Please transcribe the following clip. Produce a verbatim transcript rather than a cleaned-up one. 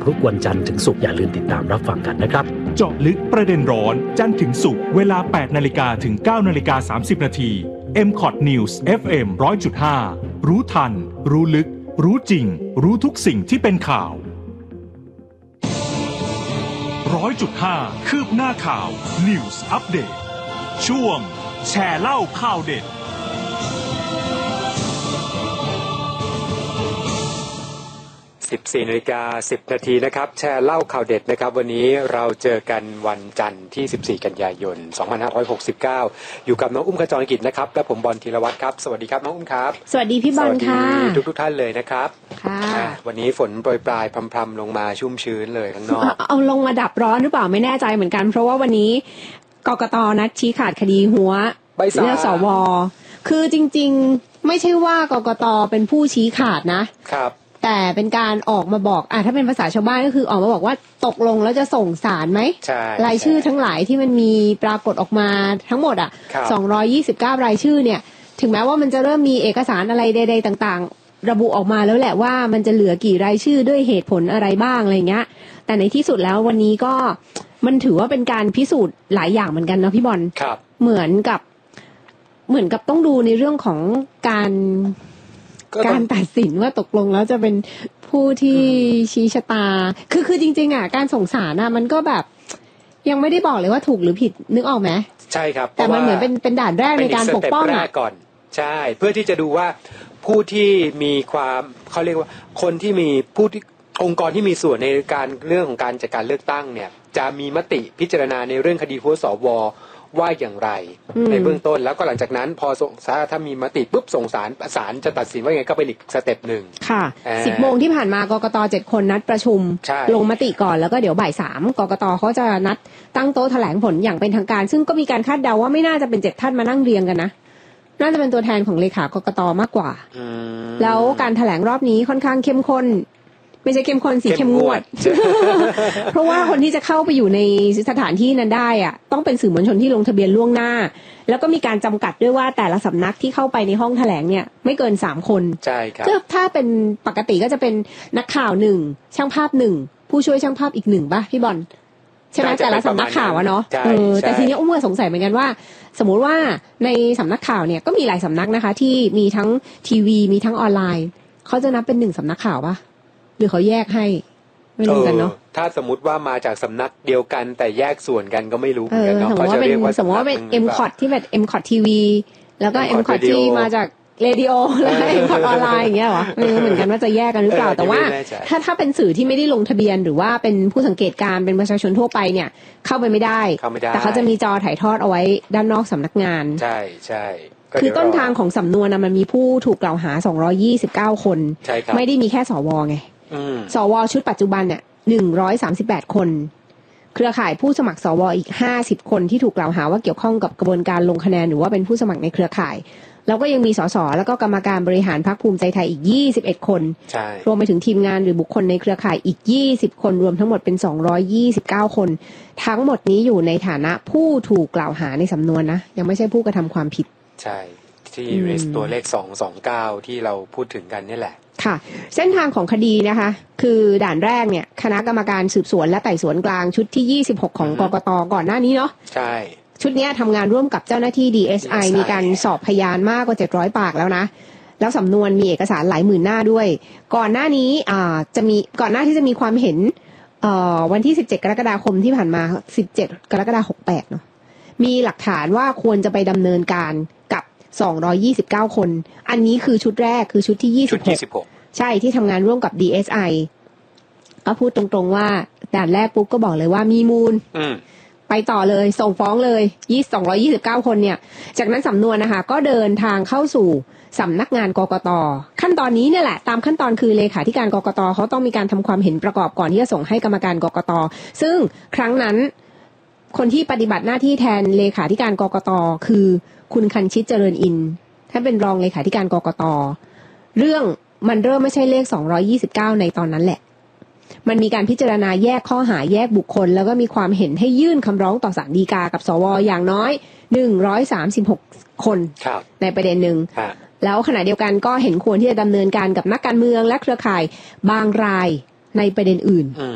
ทุกวันจันทร์ถึงศุกร์อย่าลืมติดตามรับฟังกันนะครับเจาะลึกประเด็นร้อนจันทร์ถึงศุกร์เวลา แปดนาฬิกา ถึง เก้านาฬิกาสามสิบ นาที เอ็ม คอท News เอฟ เอ็ม หนึ่งร้อยจุดห้า รู้ทันรู้ลึกรู้จริงรู้ทุกสิ่งที่เป็นข่าวหนึ่งร้อยจุดห้า คืบหน้าข่าว News Update ช่วงแชร์เล่าข่าวเด็ดสิบสี่นาฬิกาสิบนาทีนะครับแชร์เล่าข่าวเด็ดนะครับวันนี้เราเจอกันวันจันทร์ที่สิบสี่กันยายนสองพันห้าร้อยหกสิบเก้าอยู่กับน้องอุ้มขจรกิจนะครับและผมบอลธีรวัฒน์ครับสวัสดีครับน้องอุ้มครับสวัสดีพี่บอลค่ะสวัสดีทุกทุกท่านเลยนะครับค่ะวันนี้ฝนโปรยปลายพรำๆลงมาชุ่มชื้นเลยข้างนอกเอาลงมาดับร้อนหรือเปล่าไม่แน่ใจเหมือนกันเพราะว่าวันนี้กกต.นัดชี้ขาดคดีหัวเลือกสว.คือจริงๆไม่ใช่ว่ากกต.เป็นผู้ชี้ขาดนะครับแต่เป็นการออกมาบอกอ่ะถ้าเป็นภาษาชาวบ้านก็คือออกมาบอกว่าตกลงแล้วจะส่งศาลไหมใช่รายชื่อทั้งหลายที่มันมีปรากฏออกมาทั้งหมดอ่ะสองร้อยยี่สิบเก้ารายชื่อเนี่ยถึงแม้ว่ามันจะเริ่มมีเอกสารอะไรใดๆต่างๆระบุออกมาแล้วแหละว่ามันจะเหลือกี่รายชื่อด้วยเหตุผลอะไรบ้างอะไรเงี้ยแต่ในที่สุดแล้ววันนี้ก็มันถือว่าเป็นการพิสูจน์หลายอย่างเหมือนกันนะพี่บอลเหมือนกับเหมือนกับต้องดูในเรื่องของการการตัดสินว่าตกลงแล้วจะเป็นผู้ที่ชี้ชะตาคือคือจริงๆอ่ะการส่งสารอ่ะมันก็แบบยังไม่ได้บอกเลยว่าถูกหรือผิดนึกออกไหมใช่ครับแต่มันเหมือนเป็นเป็นด่านแรกในการปกป้องอ่ะก่อนใช่เพื่อที่จะดูว่าผู้ที่มีความเขาเรียกว่าคนที่มีผู้ที่องค์กรที่มีส่วนในการเรื่องของการจัดการเลือกตั้งเนี่ยจะมีมติพิจารณาในเรื่องคดีหัวสวว่าอย่างไรในเบื้องต้นแล้วก็หลังจากนั้นพอส่งถ้ามีมติปุ๊บส่งศาลศาลจะตัดสินว่าไงก็เป็นอีกสเต็ปหนึ่งค่ะสิบโมงที่ผ่านมากกตเจ็ดคนนัดประชุมลงมติก่อนแล้วก็เดี๋ยวบ่ายสามกกตเขาจะนัดตั้งโต๊ะแถลงผลอย่างเป็นทางการซึ่งก็มีการคาดเดาว่าไม่น่าจะเป็นเจ็ดท่านมานั่งเรียงกันนะน่าจะเป็นตัวแทนของเลขากกตมากกว่าแล้วการแถลงรอบนี้ค่อนข้างเข้มข้นไม่ใช่เข้มข้นสิเข้มงวด เพราะว่าคนที่จะเข้าไปอยู่ในสถานที่นั้นได้อ่ะต้องเป็นสื่อมวลชนที่ลงทะเบียนล่วงหน้าแล้วก็มีการจำกัดด้วยว่าแต่ละสำนักที่เข้าไปในห้องแถลงเนี่ยไม่เกินสามคนใช่ครับถ้าเป็นปกติก็จะเป็นนักข่าวหนึ่งช่างภาพหนึ่งผู้ช่วยช่างภาพอีกหนึ่งป่ะพี่บอลใช่ไหมแต่ละสำนักข่าวอะเนาะเออแต่ทีนี้อุ้มก็สงสัยเหมือนกันว่าสมมุติว่าในสำนักข่าวเนี่ยก็มีหลายสำนักนะคะที่มีทั้งทีวีมีทั้งออนไลน์เขาจะนับเป็นหนึ่งสำนักข่าวป่ะหรือเขาแยกให้ไม่รู้กันเนาะถ้าสมมติว่ามาจากสำนักเดียวกันแต่แยกส่วนกันก็ไม่รู้เหมือนกันเนาะเขาจะเรียกว่าสมมติว่าเป็น เอ็ม คอท ที่แบบ เอ็ม คอท ที วี แล้วก็ เอ็ม คอท ที่มาจากเรดิโอแล้วก็ เอ็ม คอท ออนไลน์อย่างเงี้ยเหรอไม่รู้เหมือนกันว่าจะแยกกันหรือเปล่าแต่ว่าถ้าถ้าเป็นสื่อที่ไม่ได้ลงทะเบียนหรือว่าเป็นผู้สังเกตการเป็นประชาชนทั่วไปเนี่ยเข้าไปไม่ได้แต่เขาจะมีจอถ่ายทอดเอาไว้ด้านนอกสำนักงานใช่ใช่คือต้นทางของสำนวนนะมันมีผู้ถูกกล่าวหาสองร้อยยี่สิบเก้าคนไม่ได้มีแค่สวไงสวชุดปัจจุบันเนี่ยหนึ่งร้อยสามสิบแปดคนเครือข่ายผู้สมัครสวอีกห้าสิบคนที่ถูกกล่าวหาว่าเกี่ยวข้องกับกระบวนการลงคะแนนหรือว่าเป็นผู้สมัครในเครือข่ายแล้วก็ยังมีสสแล้วก็กรรมการบริหารพรรคภูมิใจไทยอีกยี่สิบเอ็ดคนรวมไปถึงทีมงานหรือบุคคลในเครือข่ายอีกยี่สิบคนรวมทั้งหมดเป็นสองร้อยยี่สิบเก้าคนทั้งหมดนี้อยู่ในฐานะผู้ถูกกล่าวหาในสำนวนนะยังไม่ใช่ผู้กระทำความผิดใช่ที่ตัวเลขสองร้อยยี่สิบเก้าที่เราพูดถึงกันนี่แหละค่ะเส้นทางของคดีนะคะคือด่านแรกเนี่ยคณะกรรมการสืบสวนและไต่สวนกลางชุดที่ยี่สิบหกของกกตก่อนหน้านี้เนาะใช่ชุดนี้ทำงานร่วมกับเจ้าหน้าที่ ดี เอส ไอ มีการสอบพยานมากกว่าเจ็ดร้อยปากแล้วนะแล้วสำนวนมีเอกสารหลายหมื่นหน้าด้วยก่อนหน้านี้อ่าจะมีก่อนหน้าที่จะมีความเห็นเอ่อวันที่สิบเจ็ดกรกฎาคมที่ผ่านมาสิบเจ็ดกรกฎาคมหกสิบแปดเนาะมีหลักฐานว่าควรจะไปดำเนินการกับสองร้อยยี่สิบเก้าคนอันนี้คือชุดแรกคือชุดที่ยี่สิบหกใช่ที่ทำงานร่วมกับ ดี เอส ไอ ก็พูดตรงๆว่าด่านแรกปุ๊บก็บอกเลยว่ามีมูลไปต่อเลยส่งฟ้องเลยยี่สองร้อยยี่สิบเก้าคนเนี่ยจากนั้นสำนวนนะคะก็เดินทางเข้าสู่สำนักงานกกตขั้นตอนนี้เนี่ยแหละตามขั้นตอนคือเลขาธิการกกตเขาต้องมีการทำความเห็นประกอบก่อนที่จะส่งให้กรรมการกกตซึ่งครั้งนั้นคนที่ปฏิบัติหน้าที่แทนเลขาธิการกกตคือคุณคันชิตเจริญอินทร์ท่านเป็นรองเลขาธิการกกตเรื่องมันเริ่มไม่ใช่เลขสองร้อยยี่สิบเก้าในตอนนั้นแหละมันมีการพิจารณาแยกข้อหาแยกบุคคลแล้วก็มีความเห็นให้ยื่นคำร้องต่อศาลฎีกากับสวอย่างน้อยหนึ่งร้อยสามสิบหกคนในประเด็นหนึ่งแล้วขณะเดียวกันก็เห็นควรที่จะดำเนินการกับนักการเมืองและเครือข่ายบางรายในประเด็นอื่น